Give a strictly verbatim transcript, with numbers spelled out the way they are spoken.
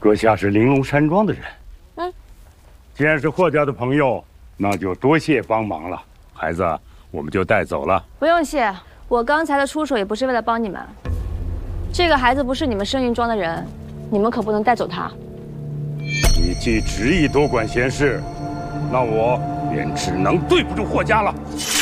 阁下是玲珑山庄的人。 嗯， 既然是霍家的朋友，那就多谢帮忙了。孩子，我们就带走了。 不用谢，我刚才的出手也不是为了帮你们。这个孩子不是你们圣运庄的人，你们可不能带走他。 你既执意多管闲事，那我便只能对不住霍家了。